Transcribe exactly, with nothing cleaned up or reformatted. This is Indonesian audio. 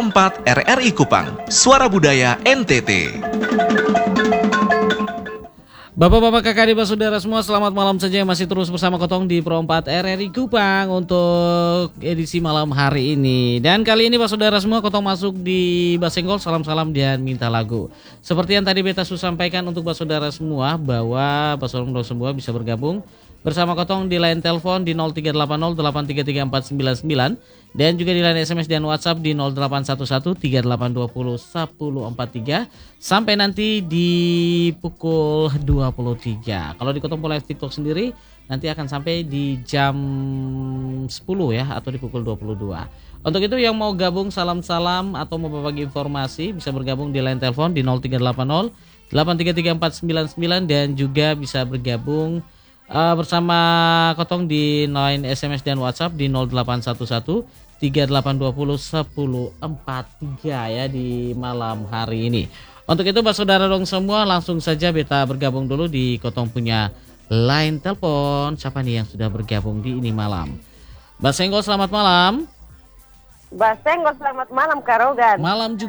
empat R R I Kupang, Suara Budaya N T T. Bapak-bapak, kakak, adik, saudara semua, selamat malam saja. Masih terus bersama Kotong di Pro empat R R I Kupang untuk edisi malam hari ini. Dan kali ini Pak Saudara semua, Kotong masuk di Basenggol, salam-salam dan minta lagu. Seperti yang tadi beta sudah sampaikan untuk Pak Saudara semua, bahwa Pak Saudara semua bisa bergabung bersama Kotong di line telepon di nol tiga delapan nol delapan tiga tiga empat sembilan sembilan dan juga di line S M S dan WhatsApp di nol delapan satu satu tiga delapan dua nol satu nol empat tiga sampai nanti di pukul dua puluh tiga. Kalau di Kotong Live TikTok sendiri nanti akan sampai di jam sepuluh ya, atau di pukul dua puluh dua. Untuk itu yang mau gabung salam-salam atau mau berbagi informasi bisa bergabung di line telepon di nol tiga delapan nol delapan tiga tiga empat sembilan sembilan dan juga bisa bergabung Uh, bersama Kotong di line S M S dan WhatsApp di nol delapan satu satu tiga delapan dua nol satu nol empat tiga ya di malam hari ini. Untuk itu Pak Saudara dong semua, langsung saja beta bergabung dulu di Kotong punya line telepon. Siapa nih yang sudah bergabung di ini malam? Basenggol, selamat malam. Basenggol, selamat malam Kak Rogan. Malam juga.